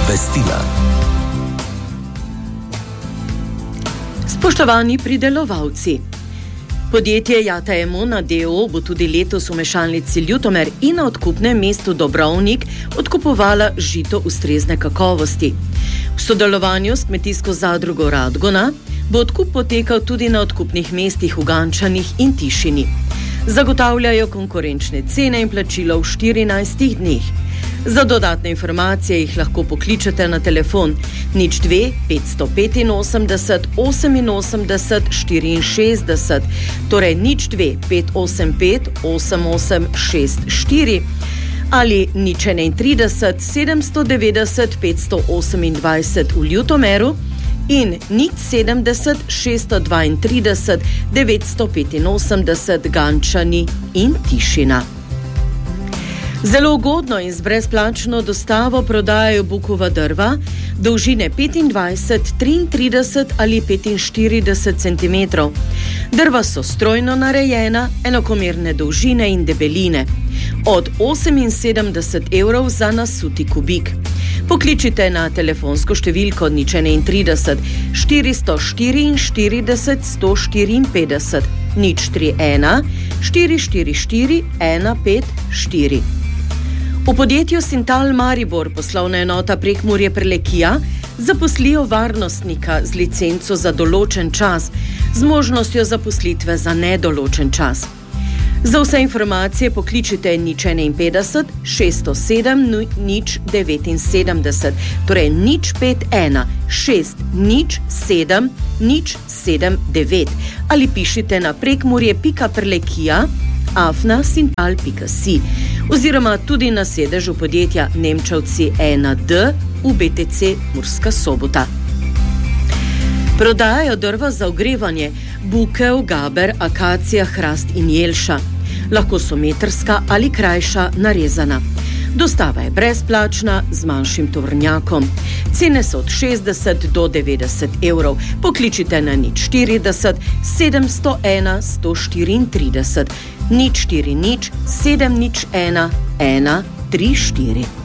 Obvestila. Spoštovani pridelovalci. Podjetje Jata Emona d.o.o. bo tudi letos v mešalnici Ljutomer in na odkupnem mestu Dobrovnik odkupovala žito ustrezne kakovosti. V sodelovanju s kmetijsko zadrugo Radgona bo odkup potekal tudi na odkupnih mestih v Gančanih in Tišini. Zagotavljajo konkurenčne cene in plačilo v 14 dneh. Za dodatne informacije jih lahko pokličete na telefon 02 585 88 64, torej 02 585 8864 ali 031 790 528 v Ljutomeru in 070 632 985 Gančani in Tišina. Zelo ugodno in z brezplačno dostavo prodajajo bukova drva, dolžine 25, 33 ali 45 cm. Drva so strojno narejena, enakomerne dolžine in debeline. Od 78 € za nasuti kubik. Pokličite na telefonsko številko 031 444 154 031 444 154. V podjetju Sintal Maribor, poslovna enota Prekmurje Prlekija, zaposlijo varnostnika z licenco za določen čas, z možnostjo zaposlitve za nedoločen čas. Za vse informacije pokličite 051 607 079, torej 051 607 079 ali pišite na prekmurje.prlekija@sintal.si oziroma tudi na sedežu podjetja Nemčevci 1D v BTC Murska Sobota. Prodajajo drva za ogrevanje, bukev, gaber, akacija, hrast in jelša. Lahko so metrska ali krajša narezana. Dostava je brezplačna z manjšim tovornjakom. Cene so od 60 do 90 €. Pokličite na 040 701 134 040 701 134.